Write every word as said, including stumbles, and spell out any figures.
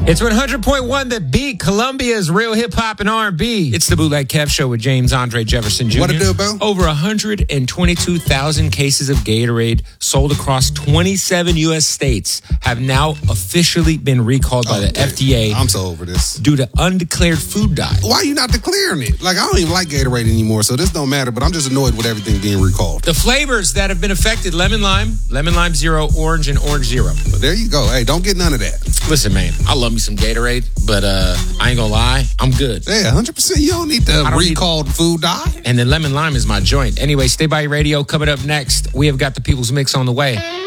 It's one hundred point one The Beat, Columbia's real hip-hop and R and B. It's the Bootleg Kev Show with James Andre Jefferson Junior What it do, Bill? Over one hundred twenty-two thousand cases of Gatorade sold across twenty-seven U S states have now officially been recalled by Oh, the man. F D A I'm so over this. due to undeclared food dye. Why are you not declaring it? Like, I don't even like Gatorade anymore, so this don't matter, but I'm just annoyed with everything being recalled. The flavors that have been affected, lemon lime, lemon lime zero, orange, and orange zero. But there you go. Hey, don't get none of that. Listen, man, I love me some Gatorade, but uh, I ain't gonna lie, I'm good. Yeah, one hundred percent. You don't need the I don't need- recalled food dye. And then lemon lime is my joint. Anyway, stay by your radio. Coming up next, we have got the People's Mix on the way.